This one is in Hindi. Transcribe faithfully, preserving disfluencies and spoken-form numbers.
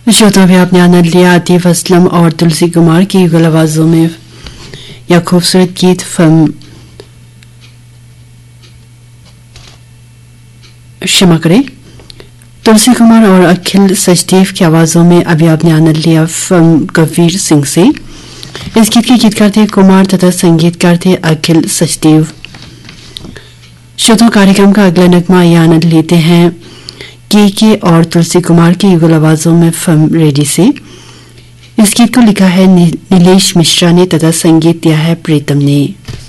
श्रोता भी आपने आनंद लिया आतिफ असलम और तुलसी कुमार की युगल आवाजों में यह खूबसूरत गीत फिल्म क्षमा करें तुलसी कुमार और अखिल सचदेव की आवाजों में अभी आपने आनंद लिया फिल्म कबीर सिंह से। इस गीत के गीतकार थे कुमार तथा संगीतकार थे अखिल सचदेव। श्रोता कार्यक्रम का अगला नगमा ये आनंद लेते हैं के के और तुलसी कुमार की युगल आवाजों में फिल्म रेडी से। इस गीत को लिखा है नीलेश मिश्रा ने तथा संगीत दिया है प्रीतम ने।